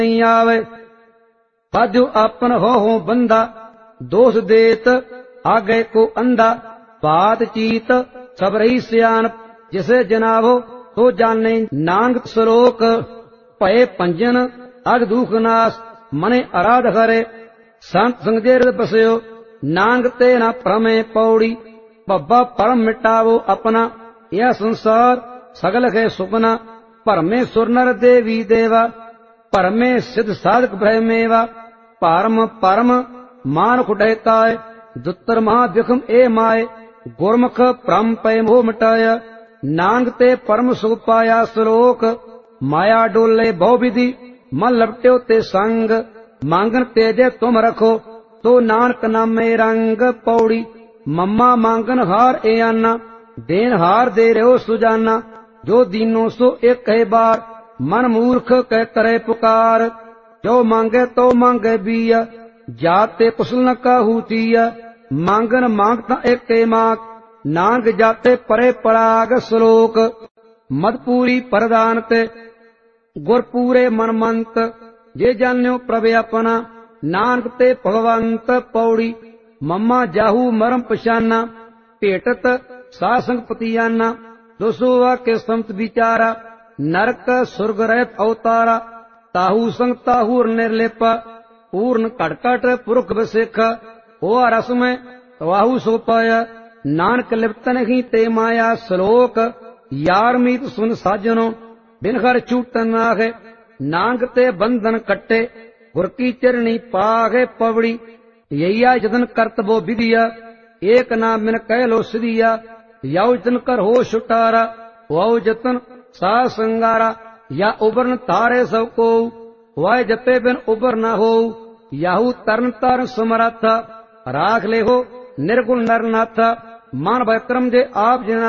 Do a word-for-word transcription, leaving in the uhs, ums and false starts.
नहीं आवे। बाजो आपन हो हो बंदा दोष देत आगे को अंधा। बातचीत सब रही सियान जिसे जनावो तो जाने। नानक श्लोक भय पंजन अग दुख नाश मने आराध करे। संत संगजेर बसयो नानक ते न प्रमे पौड़ी। भब्बा परम मिटावो अपना यह संसार सगल है सुपना। परमे सुर नर देवी देवा परमे सिद्ध साधक भयमेवा। परम परम मान खुटैताय दुत्तर महाद्विखम ए माए। गुरमुख परम पय मोह मिटाया नानक ते परम सुख पाया। श्लोक माया डोले बहु विधि मन लपट्यो ते संग। मांगन तेजे तुम रखो तो नानक नामे रंग। पौड़ी मम्मा मांगन हार ए आना देन हार दे रहो सुजाना। जो दीनो सो एक है बार मन मूर्ख कह करे पुकार। जो मांगे तो मांगे बिया जाते कुशल न कहूतिया। मांगन मांगता एक मांग नांग जाते परे पराग। श्लोक मदपूरी परदान ते गुरपूरे मनमंत। जे जान्यो प्रभु अपना नानक ते भगवंत। पौड़ी मम्मा जाहू मरम पशाना भेटत सासंग पतियाना। दोसोवा के संत विचारा नरक सुर्ग रहत अवतारा। ताहू संग ताहूर निर्लेपा पूर्ण कटकट पुरख बसेख। हो रस में वाहू सो पाया नानक लिप्तन ही ते माया। श्लोक यार मीत सुन साजनो बिन घर छूटन नागे। नानक ते बंधन कट्टे गुर की चरणी पागे। पवड़ी यैया जतन करतबो विधिया एक नाम बिन कह लो सिधिया। याऊ जतन कर हो छुटारा वाऊ जतन सा संगारा। या उबरन तारे सब को वाय जते बिन उबर न हो। याहू तरन तार समराथा राख ले हो निर्गुण नर नाथा। मान भय क्रम जे आप जना